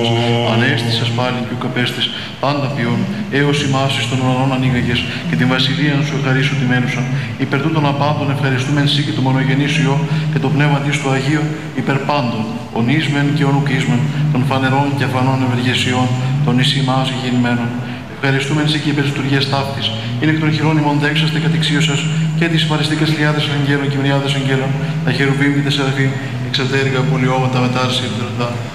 Ανέστησας πάλι και ο καπέστης πάντα ποιόν, έως ημάς εις των ουρανών ανοίγαγες και την βασιλεία σου ευχαρίσου τιμένουσαν. Υπερ τούτων απάντων ευχαριστούμεν σύ και το μονογενής Υιό και το πνεύμα της του Αγίου, υπερ πάντων, ονείσμεν και ονουκίσμεν, των φανερών και αφανών ευεργεσιών, των εις ημάς γεννημένων. Ευχαριστούμεν σύ και υπέρ της λειτουργίας ταύτης, είναι εκ των χειρών ημών δέξαστε κατεξίωσας και τις παριστικές χιλιάδες αγγέλων και μυριάδες αγγέλων, τα χερουβίμ και τα σεραφείμ, εξατέργα πολιώματα μετάρρηση επιτρεπτά.